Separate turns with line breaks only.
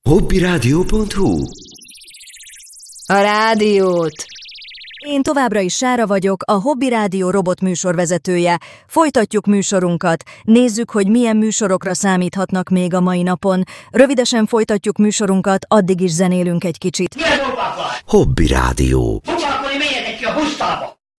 Hobbyradio.hu.
A rádiót! Én továbbra is Sára vagyok, a Hobby Rádió robot műsorvezetője. Folytatjuk műsorunkat. Nézzük, hogy milyen műsorokra számíthatnak még a mai napon. Rövidesen folytatjuk műsorunkat, addig is zenélünk egy kicsit.
Hobby Rádió.
Foglalkozni, menjetek ki a pusztába!